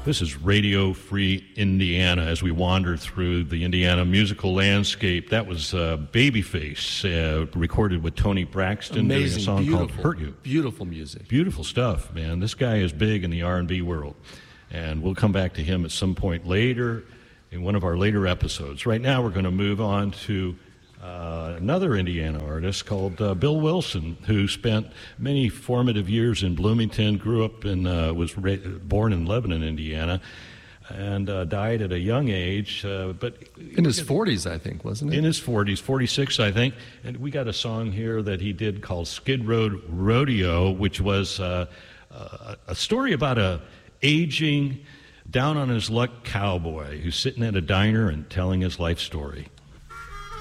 This is Radio Free Indiana as we wander through the Indiana musical landscape. That was Babyface, recorded with Tony Braxton. Amazing, doing a song called Hurt You. Beautiful music. Beautiful stuff, man. This guy is big in the R&B world. And we'll come back to him at some point later in one of our later episodes. Right now we're going to move on to another Indiana artist called Bill Wilson, who spent many formative years in Bloomington, grew up and was born in Lebanon, Indiana, and died at a young age. But in his 40s, I think, wasn't it? In his 40s, 46, I think. And we got a song here that he did called Skid Row Rodeo, which was a story about a aging, down-on-his-luck cowboy who's sitting at a diner and telling his life story.